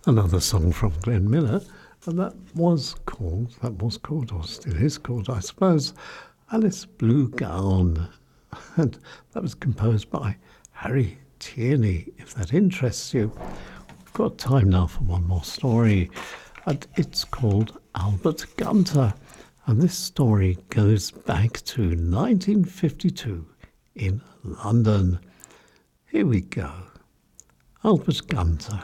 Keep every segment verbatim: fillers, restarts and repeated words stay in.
Another song from Glenn Miller, and that was called, that was called, or still is called, I suppose, Alice Blue Gown. And that was composed by Harry Tierney, if that interests you. We've got time now for one more story, and it's called Albert Gunter. And this story goes back to nineteen fifty-two in London. Here we go. Albert Gunter.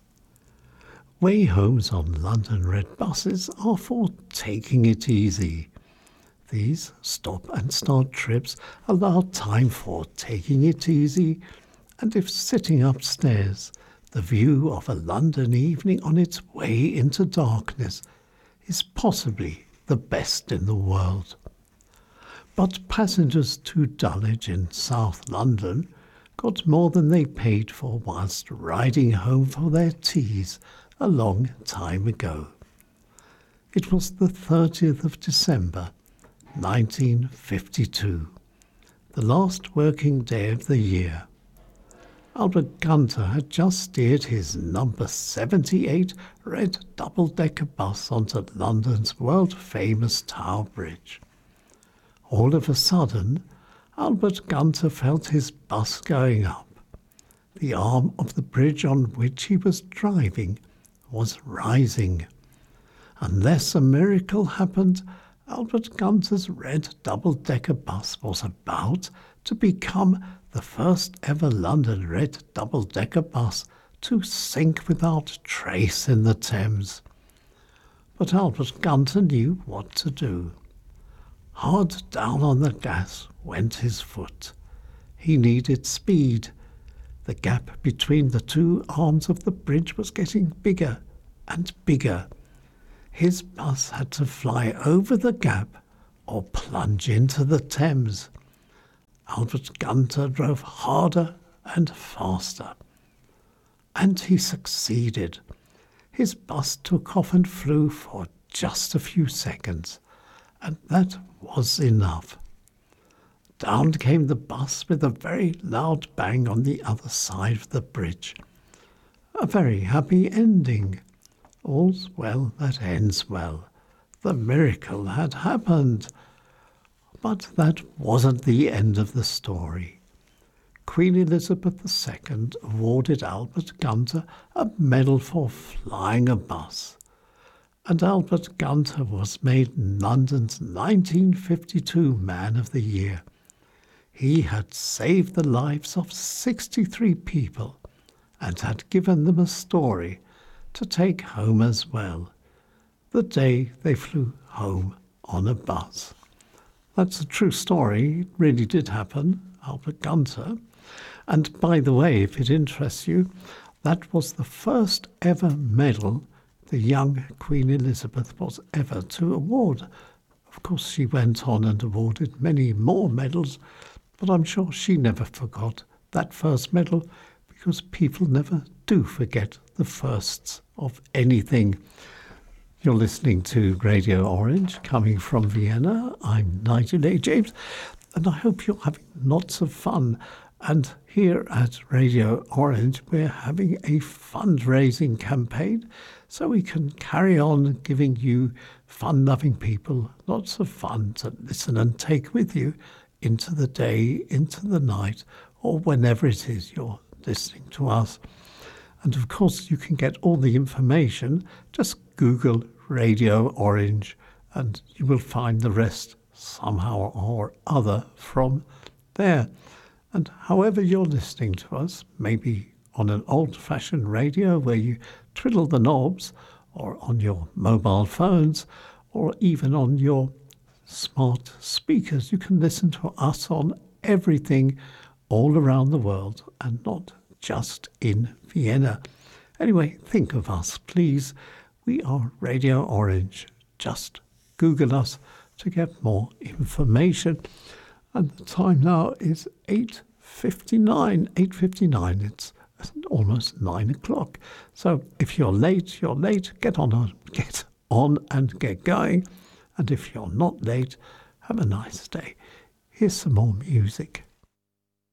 Way homes on London Red buses are for taking it easy. These stop and start trips allow time for taking it easy, and if sitting upstairs, the view of a London evening on its way into darkness is possibly the best in the world. But passengers to Dulwich in South London got more than they paid for whilst riding home for their teas a long time ago. It was the thirtieth of December, nineteen fifty-two, the last working day of the year. Albert Gunter had just steered his number seventy-eight red double-decker bus onto London's world-famous Tower Bridge. All of a sudden, Albert Gunter felt his bus going up. The arm of the bridge on which he was driving was rising. Unless a miracle happened, Albert Gunter's red double-decker bus was about to become the first ever London red double-decker bus to sink without trace in the Thames. But Albert Gunter knew what to do. Hard down on the gas went his foot. He needed speed. The gap between the two arms of the bridge was getting bigger and bigger. His bus had to fly over the gap or plunge into the Thames. Albert Gunter drove harder and faster. And he succeeded. His bus took off and flew for just a few seconds, and that was enough. Down came the bus with a very loud bang on the other side of the bridge. A very happy ending. All's well that ends well. The miracle had happened. But that wasn't the end of the story. Queen Elizabeth the Second awarded Albert Gunter a medal for flying a bus. And Albert Gunter was made London's nineteen fifty-two Man of the Year. He had saved the lives of sixty-three people and had given them a story to take home as well, the day they flew home on a bus. That's a true story. It really did happen, Albert Gunter. And by the way, if it interests you, that was the first ever medal the young Queen Elizabeth was ever to award. Of course, she went on and awarded many more medals, but I'm sure she never forgot that first medal, because people never do forget the firsts of anything. You're listening to Radio Orange, coming from Vienna. I'm Nigel A. James, and I hope you're having lots of fun. And here at Radio Orange, we're having a fundraising campaign so we can carry on giving you fun-loving people lots of fun to listen and take with you into the day, into the night, or whenever it is you're listening to us. And of course, you can get all the information. Just Google Radio Orange and you will find the rest somehow or other from there. And however you're listening to us, maybe on an old-fashioned radio where you twiddle the knobs, or on your mobile phones, or even on your smart speakers, you can listen to us on everything all around the world and not just in Vienna. Anyway, think of us, please. We are Radio Orange. Just Google us to get more information. And the time now is eight fifty-nine. eight fifty-nine. It's almost nine o'clock. So if you're late, you're late. Get on, get on and get going. And if you're not late, have a nice day. Here's some more music.